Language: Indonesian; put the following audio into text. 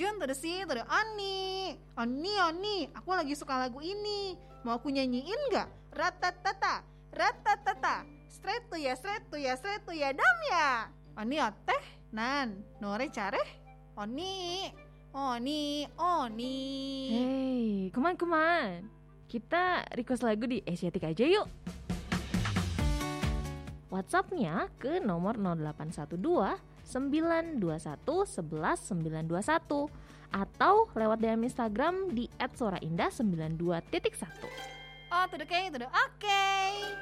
Jun, to the si, to the Oni. Oni, aku lagi suka lagu ini. Mau aku nyanyiin gak? Ratatata, ratatata. Straight to ya, dam ya. Oni teh, nan, nore careh. Oni. Hey, kuman. Kita request lagu di Asiatic aja yuk. WhatsApp-nya ke nomor 0812 921 11 921 atau lewat DM Instagram di @soraindah92.1. Oh, to the K, to the okay.